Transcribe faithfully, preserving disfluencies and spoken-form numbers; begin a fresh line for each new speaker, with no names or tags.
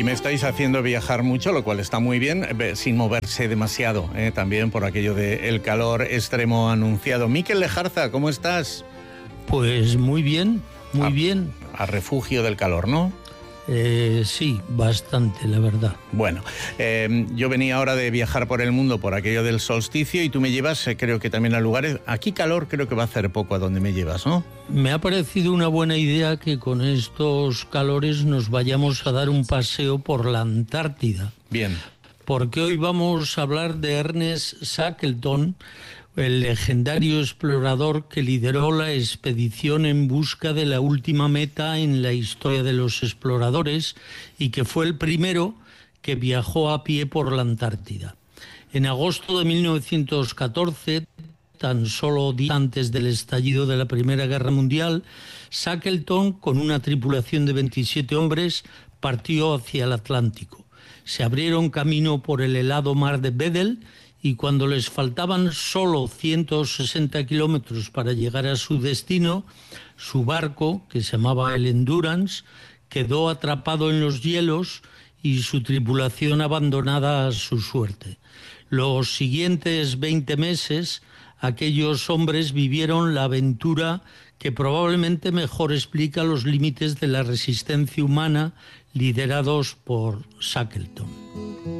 Y me estáis haciendo viajar mucho, lo cual está muy bien, sin moverse demasiado, ¿eh? También por aquello del calor extremo anunciado. Miquel Lejarza, ¿cómo estás?
Pues muy bien, muy
a,
bien.
A refugio del calor, ¿no?
Eh, sí, bastante, la verdad.
Bueno, eh, yo venía ahora de viajar por el mundo por aquello del solsticio y tú me llevas, eh, creo que también a lugares... Aquí calor creo que va a hacer poco a donde me llevas, ¿no?
Me ha parecido una buena idea que con estos calores nos vayamos a dar un paseo por la Antártida.
Bien.
Porque hoy vamos a hablar de Ernest Shackleton, el legendario explorador que lideró la expedición en busca de la última meta en la historia de los exploradores y que fue el primero que viajó a pie por la Antártida. En agosto de mil novecientos catorce, tan solo días antes del estallido de la Primera Guerra Mundial, Shackleton, con una tripulación de veintisiete hombres, partió hacia el Atlántico. Se abrieron camino por el helado mar de Weddell y cuando les faltaban solo ciento sesenta kilómetros para llegar a su destino, su barco, que se llamaba el Endurance, quedó atrapado en los hielos y su tripulación abandonada a su suerte. Los siguientes veinte meses, aquellos hombres vivieron la aventura que probablemente mejor explica los límites de la resistencia humana liderados por Shackleton.